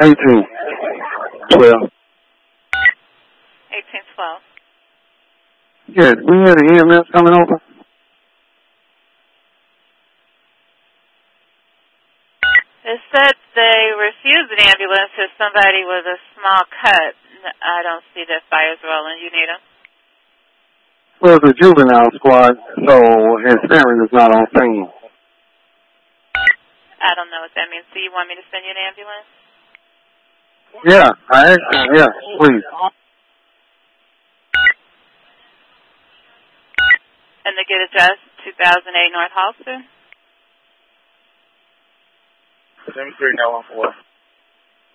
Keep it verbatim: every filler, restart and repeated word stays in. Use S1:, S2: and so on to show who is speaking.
S1: Eighteen. Twelve.
S2: Eighteen twelve.
S1: Yeah, we had an E M S coming over.
S2: It said they refused an ambulance to somebody with a small cut. I don't see that fires rolling. You need them?
S1: Well, it's a juvenile squad, so his parent is not on scene.
S2: I don't know what that means. So you want me to send you an ambulance?
S1: Yeah, I actually, yeah, please.
S2: And the good address, two thousand eight North Halsted?
S1: seven three nine one four.